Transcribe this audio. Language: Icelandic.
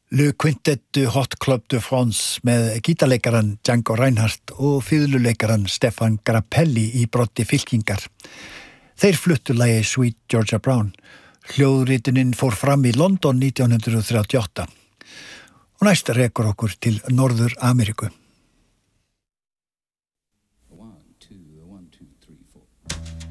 Le Quintet du Hot Club de France með gítarleikaran Django Reinhardt og fiðluleikaran Stefan Grappelli í broddi fylkingar. Þeir fluttu lagið Sweet Georgia Brown. Hljóðritunin fór fram í London 1938. Og næst rekur okkur til Norður Ameríku.